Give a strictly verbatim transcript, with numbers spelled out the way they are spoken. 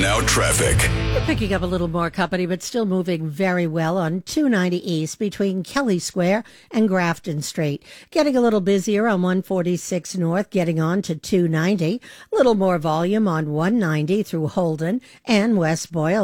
Now traffic. We're picking up a little more company, but still moving very well on two ninety East between Kelly Square and Grafton Street. Getting a little busier on one forty-six North, getting on to two ninety. A little more volume on one ninety through Holden and West Boyle.